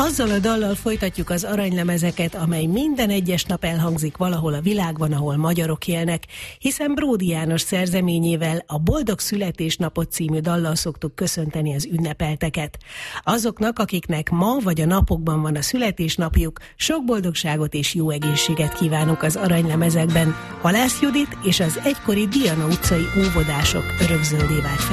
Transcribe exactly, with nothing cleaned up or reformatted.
Azzal a dallal folytatjuk az aranylemezeket, amely minden egyes nap elhangzik valahol a világban, ahol magyarok élnek, hiszen Bródy János szerzeményével, a Boldog Születésnapot című dallal szoktuk köszönteni az ünnepelteket. Azoknak, akiknek ma vagy a napokban van a születésnapjuk, sok boldogságot és jó egészséget kívánunk az aranylemezekben. Halász Judit és az egykori Diana utcai óvodások örökzöldé vált